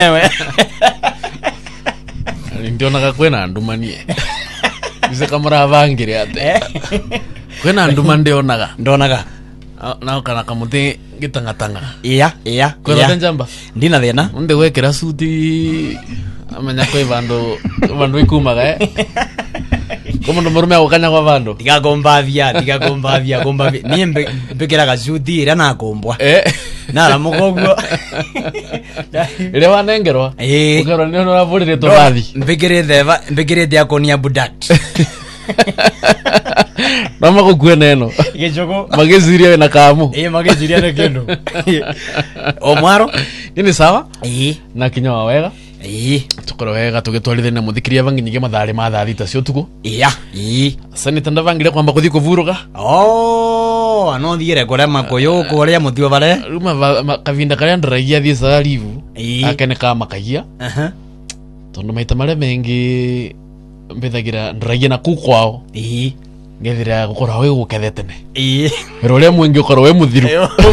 Ndiona kwena ndumani. Bize kamera vangire ate. Kwena ndumani ndonaga. Na kana kamuti gitanga. Iya. Kwena njamba. Ndina thena. Unde wekera suti amenya kwe vandu ikumaga Como no murume agukanya kwa vandu. Tigagombavia. Niye mbekera gacuti ira nakombwa. Na la mugogo. Ile wanengerwa. Ukerwa ni no ravurire to bathi. Mbekere diakonia budat. Mama kukwena eno. Gechoko. Mageziria na kamu. Mageziria na kendo. Omwaro. Ini sawa? Na kinyo wega. Tukoro wega tugitwarithia na muthikiria vanginyige mathari ma thita cio tuko. Sani tanda vangire kwamba kuthi kuvuruga. Ano thiere kore makoyo kore muthio bare. Ruma kavinda kare ndaragia thie sa livu. Akene ka makagia. Tondu maita mare mengi mbethagira ndaragia na kukwao. Ngethira gukora we gukethetene. Pero le mwengi ukoro we muthiru.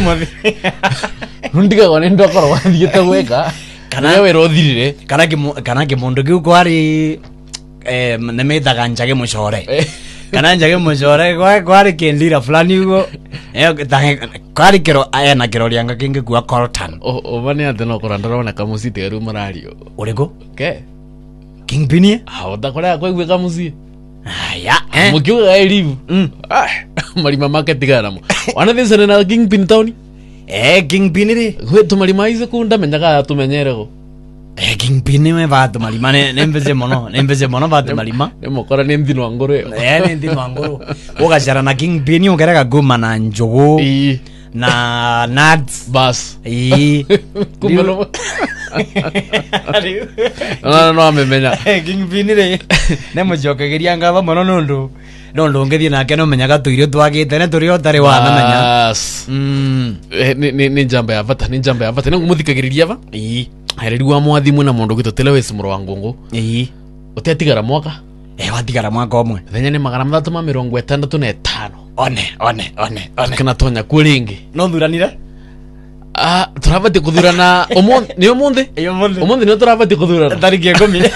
Rundiga wane ndo akoro wathiete gweka. Kana we rothirire kana ke mundu kiu kwari nemethaga njage mucore kana njage mucore kwari kendira fulani ugo kwari kero na kero lianga kingi kwa Colton bane ate no korandora ka musite eru marario urego ke Kingpin oda kora kwa kamusi aya mukiu ga live marima market garamo wana thesana na Kingpin town Kingpin ri gwetu marima ize kunda menyaga tumenyerego Kingpin me vatu marima nembeze mono vatu marima mokora ni ndino angoro ni ndino angoro ugashara na Kingpin ugerega goma na njogo na nuts bas kumelo no amemenya Kingpin ri nemo jokegeria ngaba mono nondo ngethie nake no menyaga tuirio twagite ne turio tari wa menya ni njamba ya vata ni ngumuthikagiriria va hareri wa mwathimu na mundu gitotele wese muro wa ngungu utetigara mwaka watigara mwaka omwe thenya ni 365 one kana tonya kuringi no thuranire turavati kuthurana umuthi ni turavati kuthurana tariki 10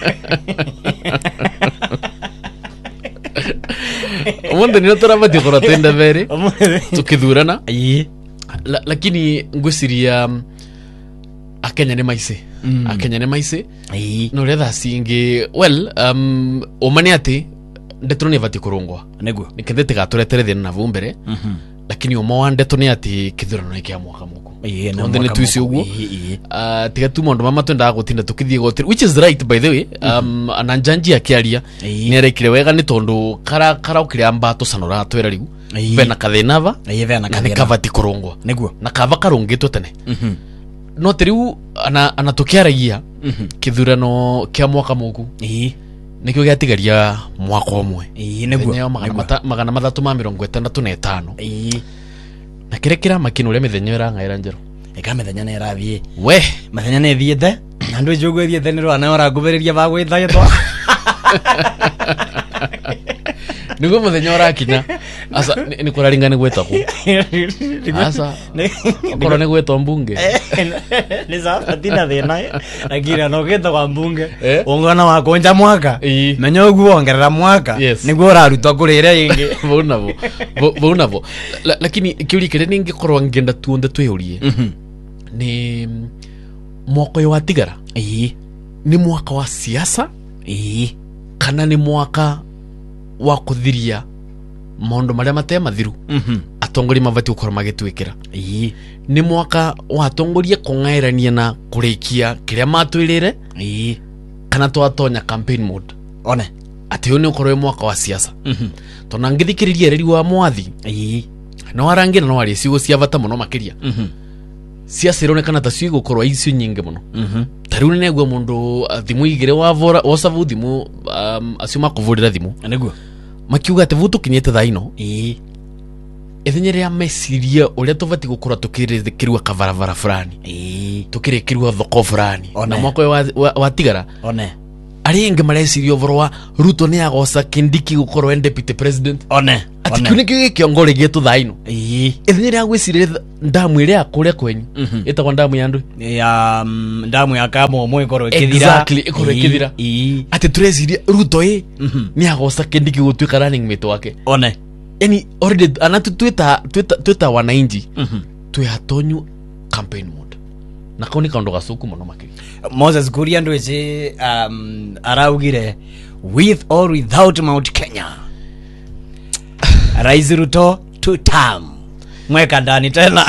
umuthi ni turavati kura tenda vere tukithurana lakini ngwiciria Akenya ni maise no retha singi omani ati ndeto ni vati kurungwa neguo nikendete gaturetere thina na vumbere lakini omo ndeto ni ati kithurano ni kia mwaka muku onde ni tuisi uguo tiga tu mondo mama twenda gutinda tukithie gotiri which is right by the way ananjanji akiaria ni arekire wega ni tondu kara ukire ambato sanora twera riu bena kathenava na kavati kurungwa neguo na kava karungitwo tene no teriu anatukiaragia kithurano kia mwaka muku nikio giatigaria mwaka omwe neguo magana 365 na kirekira makino ule mithenya irangaira njero mithenya ne rathie we mithenya ne thiete andu jogo thiete ni rwana ora ngubiriria ba gwithayetwa Nigo muthenya urakinya asa ni kuraringa ni gwetako asa okoro ni gwetwa mbunge ni sawa tina thina lakini no geta kwa mbunge ungana wa konja mwaka menya uguo ongerera mwaka niguo urarutwa kurira ingi bonavo lakini kiuri kire ningi korwa ngenda tuonde twehurie ni mwaka wa tigara ni mwaka wa siasa kana ni mwaka wa kuthiria maundu maria mate mathiru atongori mavati ukora magitwikira ni mwaka wa atongoria kungairania na kurikia kiria matwirire kana twatonya campaign mode one ati uni ukoro mwaka wa siasa tona ngithikiriria reri wa mwathi no arangira no ari cigo cia vata muno makiria siasa ironekana ta cigo korwa icio nyinge muno tariu ne negwo mundu thimu igire wavora osavu thimu acio makuvurira thimu neguo makiuga ati vutu kinyete thaino ethenya ria mesiria uria tuvati gukura tukirikirwa kavaravara fulani tukirikirwa thoko fulani na mwako wa tigara ari inge maresirio vorwa Ruto ni agosa Kindiki gukorwo deputy president ati kiu nikio gikiongo gitu thaino ithenya ria gwicirire ndamu iria akure kwenyu itagwa ndamu ya ndu ya ndamu ya kamo mwe korwo ikithira exactly ikorwo ikithira ati tureciria Ruto ni agoca kindi gigutuika running mate wake one yani already anatu twita wananchi twihatonyu campaign mode na kauni kaundu gacuku muno makiri Moses Kuria ndwece araugire with or without Mount Kenya Rais Ruto 2 term mweka ndani tena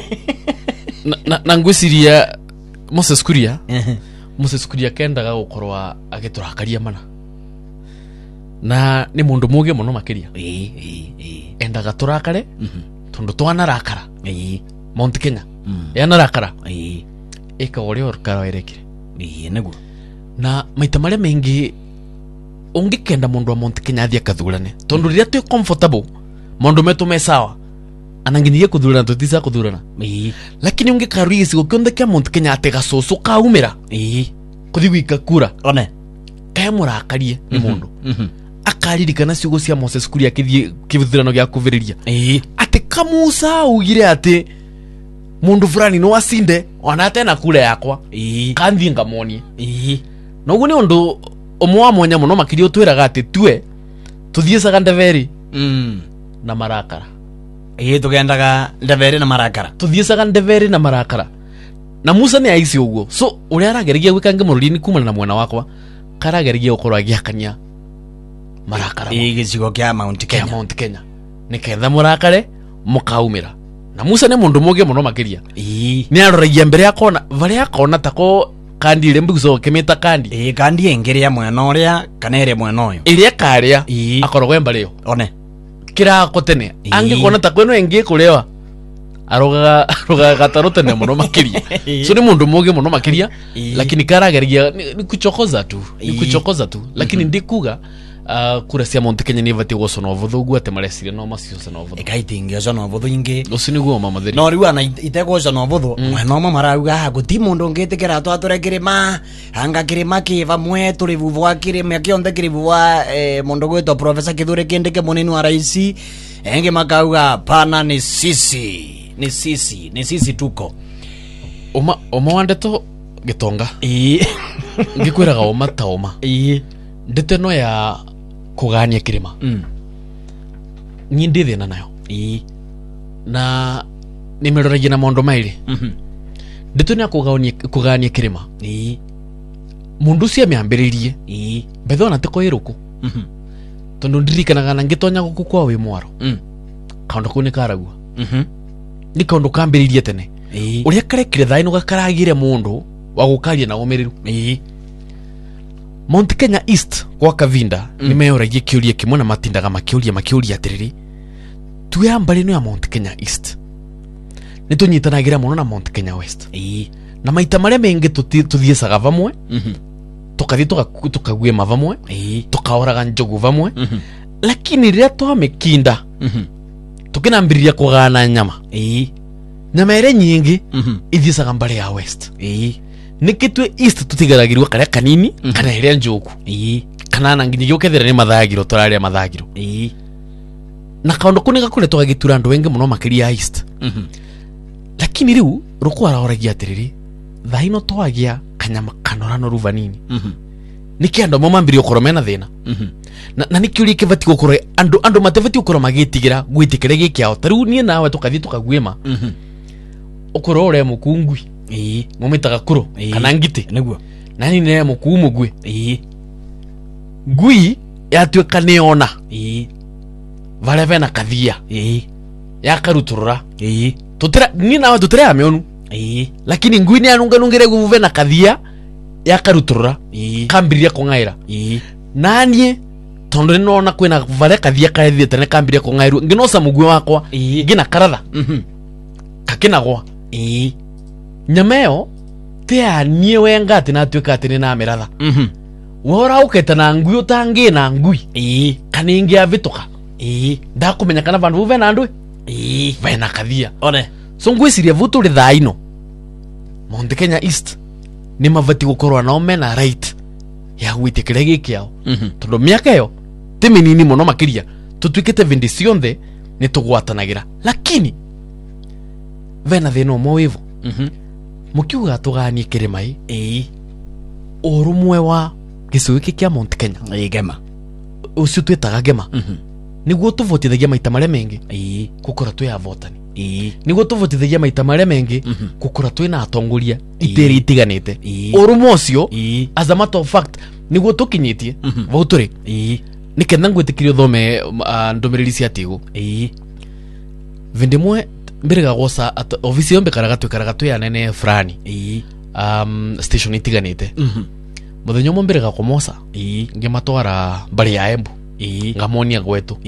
na ngwiciria Moses Kuria kendaga gukorwa agiturakaria mana na ni mundu muge muno makiria endaga turakare tondu twanarakara Mount Kenya yanarakara eka ore orkara erekire neguo na maita maria mengi ungikenda mundu wa Mount Kenya athia kathurane tondu riria twi comfortable mundu metu mesawa ananginie kuthurana tutisa kuthurana lakini ungikaruia gicigo kionthe kia Mount Kenya atega cucu kaumira kuthi gwika kura one kaya murakarie ni mundu akaririkana ciugo cia Moses Kuria akithie kithurano gia kuviriria ati kamusa ugire ati mundu fulani no asinde onate na kura yakwa kanthi ngamonie noguo ni undu omwa mwanya muno makirio twiraga ati tue tuthiecaga ndeveri na marakara tugendaga ndeveri na marakara tuthiecaga ndeveri na marakara na Musa ni aici uguo so uria aragerigia gwikange mururini kumana na mwena wakwa karagerigia ukorwa giakania marakara gicigo kia Mount Kenya ni ketha murakare mukaumira na Musa ni mundu muge muno makiria ni aroragia mbere akona vari akona tako kandi ile mbuzo kemeta kandi kandi engeria mwena uria kana ere mwena uyu iria karia akorogwe mbareo one kira kotene ange kona tako no engie kurewa aroga gatarotene muno makiria so ni mundu muge muno makiria lakini karagerigia ni kuchokoza tu lakini ndikuga kura cia Mount Kenya ni vati goco no vuthu guate marecire no macio no vuthu ekaitinge oco no vuthu ingi ucio ni guo mama theri no riu ana itegoco no vuthu mwena mo marauga guti mundu ngitikira twature kirima hanga kirima kiva mwe turi vuvwa kirima kionthe kirivwa mundu gwitwa Professor Kithure Kindiki munini wa rais enge makauga pana ni sisi tuko oma wandeto gitonga ngikwiraga oma taoma ndete no ya kugania kirima ni ndithina nayo na nimeroragia na mondo mairi ndete no ya kugania kirima mundu cia miambiririe bethona tiko iruku tondu ndirikanaga na ngitonya guku kwa wi mwaro kaundu kuni karagua ni kaundu kambiririe tene uria karekire thaino gakaragire mundu wa gukaria na umiriru Mount Kenya East kwa Kavinda nimeoragia kiuria kimwe na matindaga makiuria atiriri tuyambari no ya Mount Kenya East nitunyitanagira muno na Mount Kenya West na maita maria mengi tuthiecaga vamwe tukathi tukagwema vamwe tukaoraga njogu vamwe lakini riria twamekinda tukinambiriria kugana nyama nyama ire nyingi ithiecaga mbari ya West nikitwe East tutigaragirwa karia kanini kana iria njoku kana na nginya gukethera ni mathagiro turaria mathagiro na kaundu kuni gakure twagitura andu wengi muno makiria East lakini riu rukwara oragia atiriri thaino twagia kanyama kanorano ruvanini niki andu mamambirio koromena thina na nikiuri kivati gukore andu matevati gukora magitigira gwitikire gikiao taru nie nawe tukathi tukagwema ukoro ore mukungwi mumitaga kuro kana ngite neguo nani ne mukumu gwe ngui yatuika neona vareve na kathia yakaruturura tutira ni nawe tutira amionu lakini ngui ni anunganungire guvuve na kathia yakaruturura kambiria kungaira nanie tondu nona kwina vare kathia kaethiete ne kambiria kungairu nginosa mugwe wakwa ngina karatha kakinagwa nyameo tia nie wenga ati natuika ati ni na miratha wora uketa na ngui utangi na ngui kaningi avituka ndakumenya kana vandu vuve na andu vena kathia one so ngwiciria vutu ri thaino Mount Kenya East ni mavati gukorwa nao mena right ya gwitikira gikiao tondu miaka yo ti minini muno makiria tutwikite vindi cionthe ni tugwatanagira lakini vena thina mo wivo mukiuga tuganie kirimai urumwe wa gicui kia Mount Kenya Gema ucio twitaga Gema niguo tuvotithagia maita maria mengi gukora twi avotani niguo tuvotithagia maita maria mengi gukora twi na atongoria itiri itiganite urumwe ucio as a matter of fact niguo tukinyitie vau turi nikenda ngwitikirio thome ndomereri cia tigo vindi mwe mbirega gosa ofisi yombe karaga twi anene fulani station itiganite muthenya mwe mbirega kumosa ngimatwara bari ya Embu ngamonia gwetu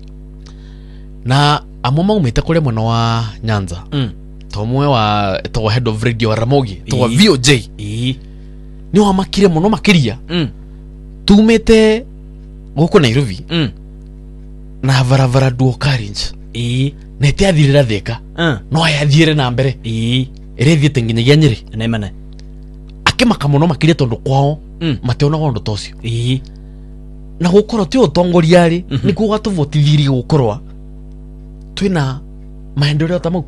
na amwe maumite kure muno wa Nyanza tomwe wa to head of radio Ramogi to VOJ ni wa makire muno makiria tumete guku Nairobi na varavara duo carriage nete athirira theka no ayathire na mbere irethiete nginyagia Nyeri nemane akimaka muno makiria tondu kwao mateona gondo tocio na gukoro ti utongoria ri ni kuga tuvotithirie gukorwa twina maendeleo tamu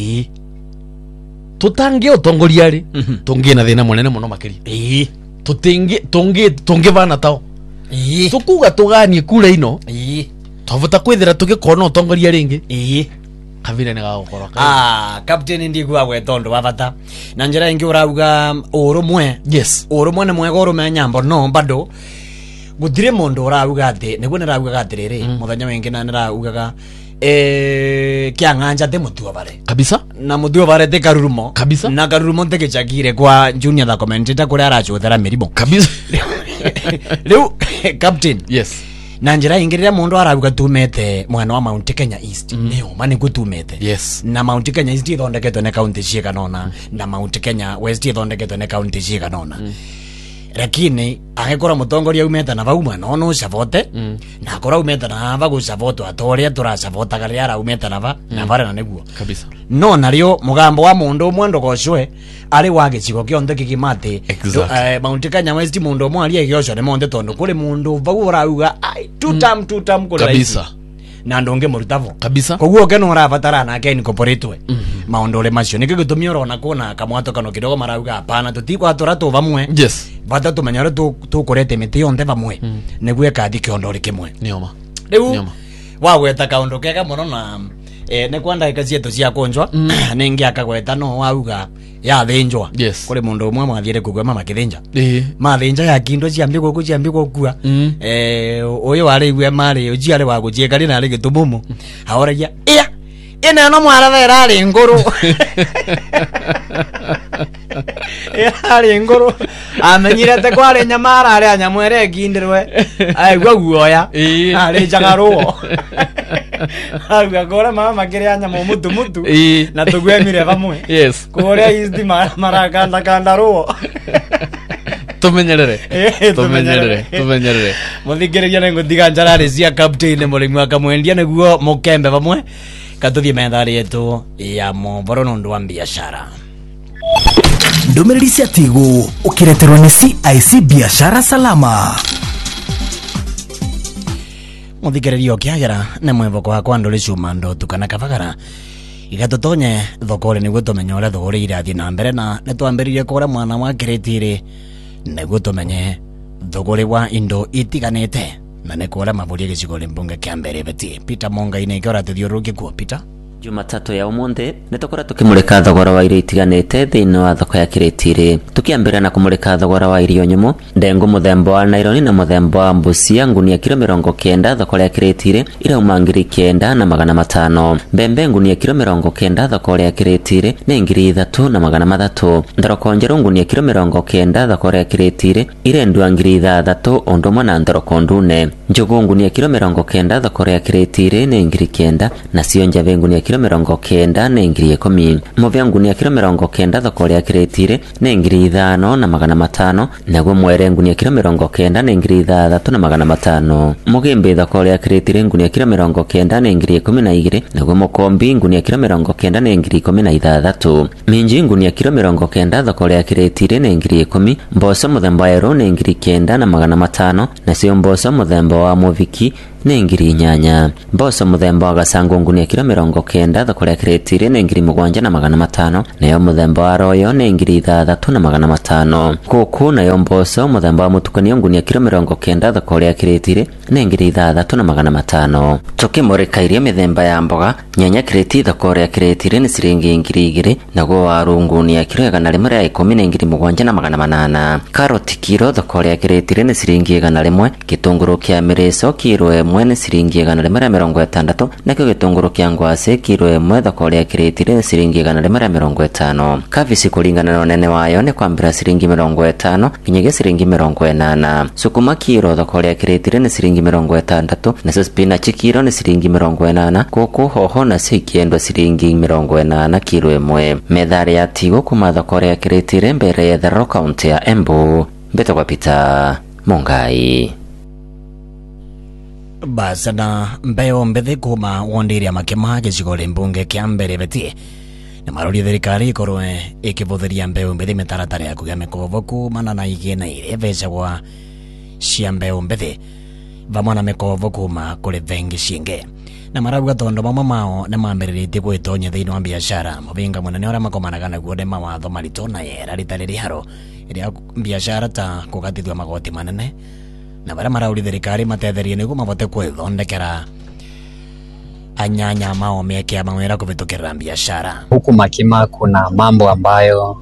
tutangie utongoria ri tungie na thina munene muno makiri tutingi vana tao tukuga tuganie kura ino tuvota kwithira tugikona utongoria ringi kavira ni gagukora captain ndigwa gwe tondu wa bata na njira ingi urauga urumwe urumwe ni mwega urume nyambo no bado gutire mundu urauga ati niguo nirauga atiriri muthenya wingi na niraugaga kianganja te mutua bare kabisa na mutua bare te karurumo kabisa na karurumo te kichagire kwa junior the commentator kuri arachuthera mirimo kabisa leo captain na njira ingirira mundu arauga tumete mwana wa Mount Kenya East neo mani gutumete na Mount Kenya East ithondeketwe ne county ciganona na Mount Kenya West ithondeketwe ne county ciganona lakini agekora mutongoria umeta na vauma no savote na akora umeta na vagu savoto atoria tura savota garia umeta na va na vara na neguo kabisa no nario mugambo wa mundu mwendo gocwe ari wage cigo kionde kikimate Mount Kenya West mundu mwari egioco ne monde tondu kuri mundu vagu urauga ai tutam kuri kabisa na ndonge murutavo kabisa koguo keno urabatara na ke incorporatwe maondole macio niki gitumia urona kuna kamwato kano kidogo marauga hapana tutikwa tora tu vamwe bata tumenyore tu kurete miti yonde vamwe neguo kathi kiondole kimwe nioma riu wagweta kaundo kega muno na ne kwanda ikazieto cia konjwa ningi akagweta no wauga ya thinjwa kuri mundu umwe mwathiire kugwa mama kithinja mathinja ya kindo ciambi gukua uyu wari igwe mari ujiare wa gujiekari na ri gitumumu ahoragia ina no mwaravera ari nguru ari nguru amenyire te kwari nyamara ari anyamwere kindirwe aigwa guoya ari jagaruo agwa gora mama kire anyamo mutu na tugwemire vamwe kuria isti marakanda ruo tumenyerere muthikireria nengo diga njarari cia captain murimu akamwendia neguo mukembe vamwe katuthie methari yetu ya mohoro nundu wa biashara ndomereri cia tigo ukireterwa ni CIC biashara salama muthikireria ukiagera ne mwevoko wakwa nduri cuma ndotu kana kavagara igatutonye thokore niguo tumenye uria thogore irathie na mbere na nitwambiririe kura mwana wa kiretire niguo tumenye thogore wa indo itiganite na nikura maburi gicigo limbunge kia mbere beti Peter Mongai-ini ikora tuthiururukie kuo Peter Jumatatu ya umuthi nitukora tukimurika thogora wa irio itiganite thiini wa thoko ya Kiretire tukiambira na kumurika thogora wa irio nyumu ndengu muthemba wa naironi na muthemba wa mbucia ngunia kilo 90 thoko ya Kiretire irauma ngiri 9 na 500 mbembe ngunia kilo 90 thoko ya Kiretire ni ngiri 3 na 300 ndoroko njeru ngunia kilo 90 thoko ya Kiretire irendwa ngiri 3 ondoma na ndoroko ndune njugu ngunia kilo 90 thoko ya Kiretire ni ngiri 9 na cio njave ngunia kilo 90 na ngiri 10 muvya ngunia kilo 90 thoko ya Kiretire ni ngiri 5 na 500 naguo mwere ngunia kilo 90 na ngiri 3 na 500 mugimbi thoko ya Kiretire ngunia kilo 90 na ngiri 12 naguo mukombi ngunia kilo 90 na ngiri 16 minji ngunia kilo 90 thoko ya Kiretire ni ngiri 10 mboco muthemba ero ni ngiri 9 na 500 na cio mboco muthemba wa muviki nĩ ngiri 8. Mboco muthemba wa gacango ngunia kilo 90 thoko ya kireti iri nĩ ngiri 7,500, nayo muthemba wa royo nĩ ngiri 3,500. Kuku nayo mboco muthemba wa mutukanio ngunia kilo 90 thoko ya kireti iri nĩ ngiri 3,500. Tukimurikairie mithemba ya mboga, nyanya kireti thoko ya kireti iri nĩ ciringi ngiri 2, naguo waru ngunia kilo 110 nĩ ngiri 7,800. Karoti kilo thoko ya kireti iri nĩ ciringi 100, gitunguru kia miriso kilo 1 nĩ ciringi 160, nakio gitunguru kia ngwacĩ kilo 1 thoko ya kireti iri nĩ ciringi 150. Kabici kulingana na unene wayo nĩ kwambira ciringi 50 nginyagia ciringi 80. Sukuma kilo thoko ya kireti iri nĩ ciringi 60, nacio spinach kilo nĩ ciringi 80, kuku hoho na cikiendwa ciringi 80 kilo 1. Methari ya tigo kuma thoko ya kireti iri mbere ya Thero kaunti ya Embu. Beto kwa Peter Mungai. Basa na mbeo mbethi kuma wondiria makema gĩcigo mbunge kĩa mbere betie na marori thirikari ikorwe ikivuthiria mbeo mbethi mitaratara ya kugĩa mĩkobo kumana na igĩna iria ivecagwa cia mbeo mbethi vamwe na mĩkobo kuma kũrĩ bengi ciĩngĩ. Na marauga tondu mamwe mao nĩ mambĩrĩrĩtie gwĩtonya thĩinĩ wa biashara. Mũvinga mũnene ũrĩa makomanaga naguo nĩ mawatho maritũ na yera rita rĩharo iria biashara ta kũgatithwa magoti manene, na bara marauri thirikari matetherie nĩguo mavote kwĩthondekera anyanya mao meke ya mawĩra kũvitukĩrĩra biashara. Huku Makima kuna mambo ambayo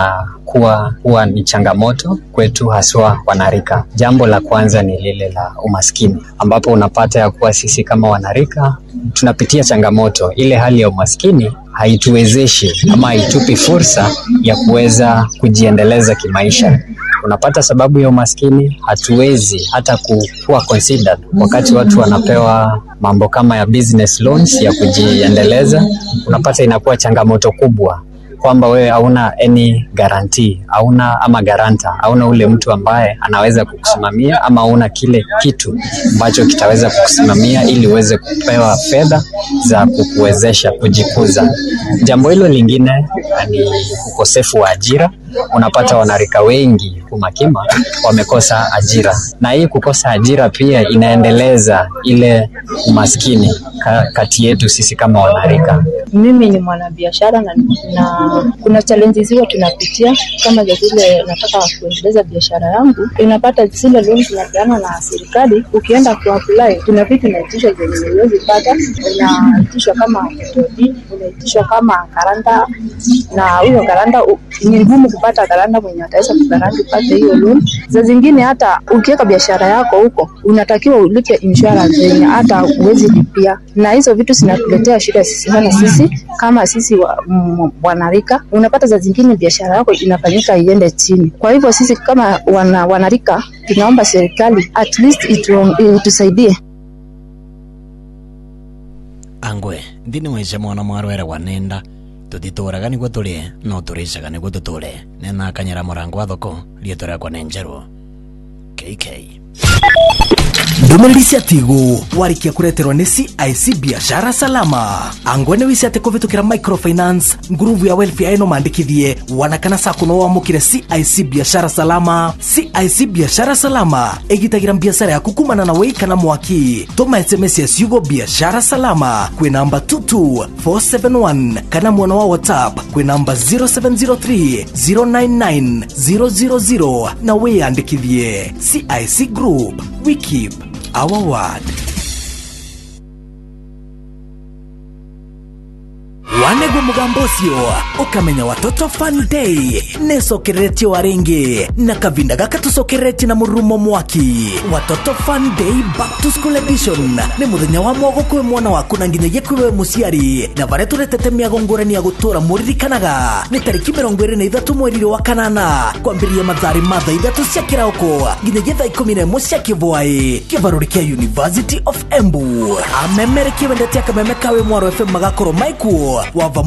huwa ni changamoto kwetu haswa wanarika. Jambo la kwanza ni lile la umaskini, ambapo unapata ya kuwa sisi kama wanarika tunapitia changamoto. Ile hali ya umaskini haituwezeshi ama haitupi fursa ya kuweza kujiendeleza kimaisha. Unapata sababu ya umaskini hatuwezi hata kuwa considered wakati watu wanapewa mambo kama ya business loans ya kujiendeleza. Unapata inakuwa changamoto kubwa kwamba wewe hauna any guarantee, hauna ama garanta, hauna ule mtu ambaye anaweza kukusimamia ama hauna kile kitu ambacho kitaweza kukusimamia ili uweze kupewa fedha za kukuwezesha kujikuza. Jambo hilo lingine ni ukosefu wa ajira. Unapata wanarika wengi Makima wamekosa ajira, na hii kukosa ajira pia inaendeleza ile umaskini kati yetu sisi kama wanarika. Mimi ni mwanabiashara na kuna challenges hizo tunapitia, kama vile nataka kuendeleza biashara yangu. Inapata zile loans tunapeana na serikali, ukienda kuapply kuna vitu naitishwa zenye huwezi pata. Unaitishwa kama kodi, unaitishwa kama karanda, na hiyo karanda ni ngumu kupata karanda mwenye ataweza kukaranda pate hiyo loan. Za zingine hata ukiweka biashara yako huko unatakiwa ulipe insurance yenye hata huwezi lipia, na hizo vitu zinatuletea shida sisi kama sisi wanarika. Unapata za zingine biashara yako inafanyika iende chini. Kwa hivyo sisi kama wanarika tunaomba serikali at least itusaidie. Angwe ndini mwisha mwana mwarwera wanenda tutituraga niguo turie no turishaga niguo tuture. Nena kanyera murango wa thoko rietora kwa nenjeru KK. Ndũmĩrĩri cia Tigo warikia kureterwo nĩ CIC biashara salama. Angwe nĩ wici atĩ kũvĩtũkĩra microfinance nguruvu ya welfare ĩno mandĩkithie wanakana sako no wamũkire CIC biashara salama. CIC biashara salama ĩgitagĩra biashara yaku kumana na wei kana mwaki. Tũma SMS ya ciugo biashara salama kwĩ namba 22471 kana mwana wa WhatsApp kwĩ namba 0703099000 na wĩyandĩkithie. CIC Group, we keep our word. Wanegwa mugambo ucio ukamenya watoto fun day nesokeretio waringi na kavinda gaka tusokeretio na murumo mwaki. Watoto fun day back to school edition ni muthenya wa mwogo kwe mwana waku na nginyagia kwe muciari, na bare turetete miago ngũrani ya gutura muririkanaga ni tariki 23 mweri wa kanana kwambiria mathari mathaa 3 cia kirauko nginyagia thaa 11 cia kivwai kivaruri kia University of Embu. Amemere kibendete akameme kawe Mwaro FM magakorwo maiku wava